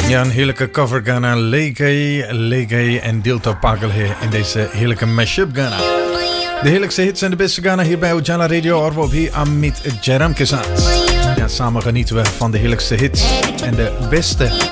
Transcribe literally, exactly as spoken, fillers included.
Ja, een heerlijke cover Ghana. Legay, Legay en Dilta Pagel in deze heerlijke mashup Ghana. De heerlijkste hits en de beste Ghana hier bij Ujala Radio. Orwo op hier Amit Jaram Kesat. Ja, samen genieten we van de heerlijkste hits en de beste